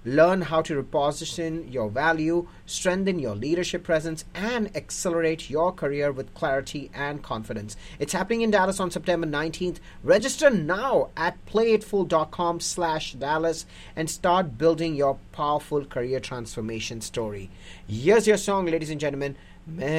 Learn how to reposition your value, strengthen your leadership presence, and accelerate your career with clarity and confidence. It's happening in Dallas on September 19th. Register now at playitfull.com/Dallas and start building your powerful career transformation story. Here's your song, ladies and gentlemen.